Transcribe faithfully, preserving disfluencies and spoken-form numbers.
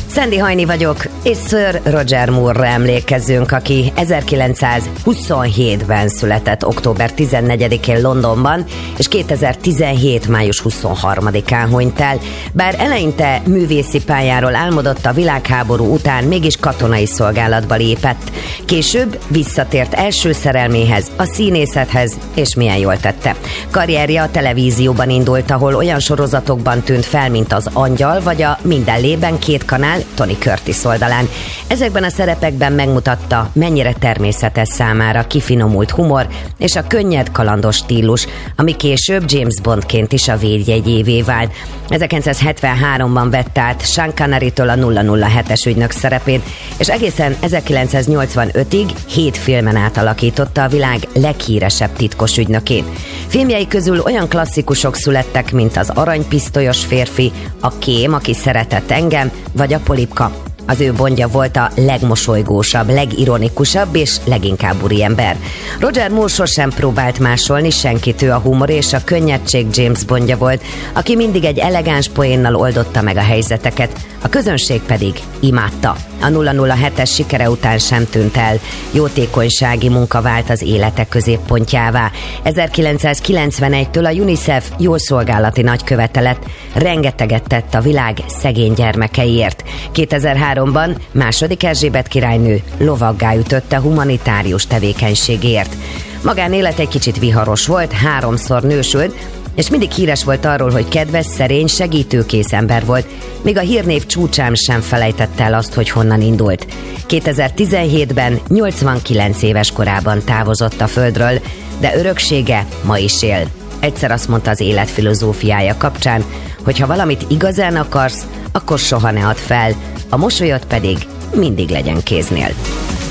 Sandy Hajni vagyok, és Sir Roger Moore-ra emlékezzünk, aki ezerkilencszázhuszonhétben született október tizennegyedikén Londonban, és kétezer-tizenhét május huszonharmadikán hunyt el. Bár eleinte művészi pályáról álmodott, a világháború után mégis katonai szolgálatba lépett. Később visszatért első szerelméhez, a színészethez, és milyen jól tette. Karrierje a televízióban indult, ahol olyan sorozatokban tűnt fel, mint az Angyal, vagy a Minden lében két kanál Tony Curtis oldalán. Ezekben a szerepekben megmutatta, mennyire természetes számára kifinomult humor és a könnyed, kalandos stílus, ami később James Bondként is a védjegyévé vált. ezerkilencszázhetvenháromban vett át Sean Connerytől a nulla nulla hetes ügynök szerepét, és egészen ezerkilencszáznyolcvanötig hét filmen átalakította a világ leghíresebb titkos ügynökét. Filmjei közül olyan klasszikusok születtek, mint az Aranypisztolyos férfi, a Kém, aki szeretett engem, vagy a Polipka. Az ő Bondja volt a legmosolygósabb, legironikusabb és leginkább úriember. Roger Moore sosem próbált másolni senkit, ő a humor és a könnyedség James Bondja volt, aki mindig egy elegáns poénnal oldotta meg a helyzeteket, a közönség pedig imádta. A nulla nulla hetes sikere után sem tűnt el, jótékonysági munka vált az élete középpontjává. ezerkilencszázkilencvenegytől a UNICEF jószolgálati nagykövete lett, rengeteget tett a világ szegény gyermekeiért. kétezer-háromban második Erzsébet királynő lovaggá ütötte humanitárius tevékenységért. Magánélet egy kicsit viharos volt, háromszor nősült, és mindig híres volt arról, hogy kedves, szerény, segítőkész ember volt, míg a hírnév csúcsán sem felejtette el azt, hogy honnan indult. kétezer-tizenhétben nyolcvankilenc éves korában távozott a földről, de öröksége ma is él. Egyszer azt mondta az élet filozófiája kapcsán, hogy ha valamit igazán akarsz, akkor soha ne add fel, a mosolyod pedig mindig legyen kéznél.